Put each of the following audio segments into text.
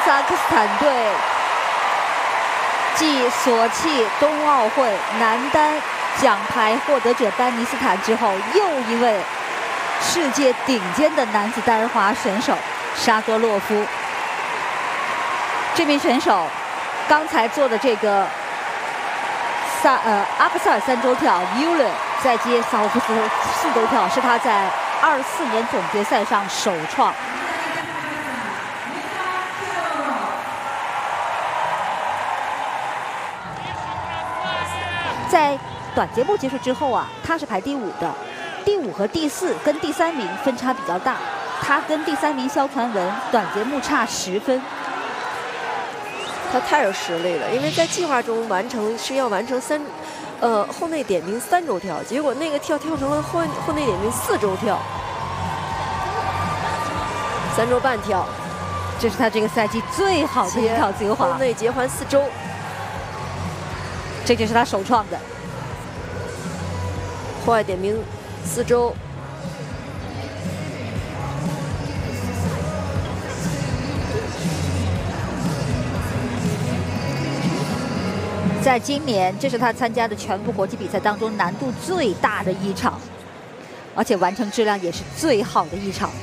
萨克斯坦队继索契冬奥会男单奖牌获得者丹尼斯坦之后，又一位世界顶尖的男子单人滑选手沙多洛夫。这名选手刚才做的这个阿克塞尔3周跳 Euler 再接萨霍夫斯4周跳，是他在24年总决赛上首创。在短节目结束之后啊，他是排第5的，第5和第4跟第3名分差比较大，他跟第3名肖传文短节目差10分。 他太有实力了，因为在计划中要完成后内点名3周跳，结果那个跳成了后内点名4周跳，3周半跳， 这是他这个赛季最好的一跳自由滑， 后内结环4周， 这就是他首创的。 户外点名4周。 在今年，这是他参加的全部国际比赛当中难度最大的一场，而且完成质量也是最好的一场。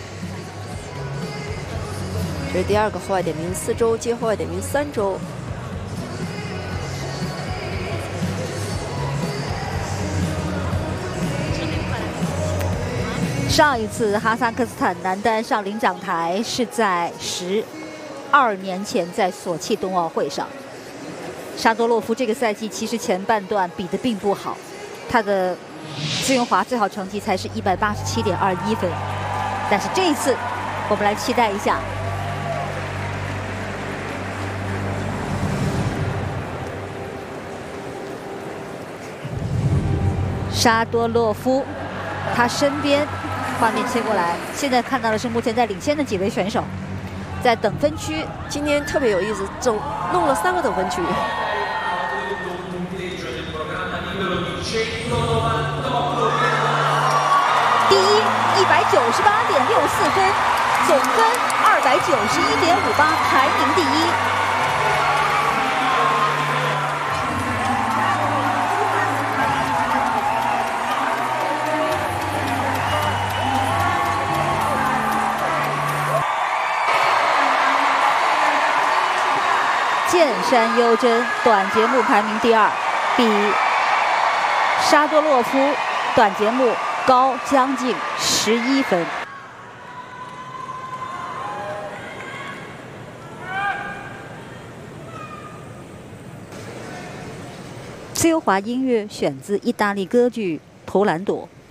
这是第2个户外点名4周接户外点名3周。 上一次哈萨克斯坦男单上领奖台是在12年前，在索契冬奥会上。沙多洛夫这个赛季其实前半段比得并不好，他的自由滑最好成绩才是187.21分。但是这一次，我们来期待一下。沙多洛夫，他身边画面切过来，现在看到的是目前在领先的几位选手，在等分区。 今天特别有意思，弄了3个等分区。 第一198.64分，总分291.58，排名第1。剑山优真短节目排名第2，比沙多洛夫短节目高将近11分。自由滑音乐选自意大利歌剧《图兰朵》。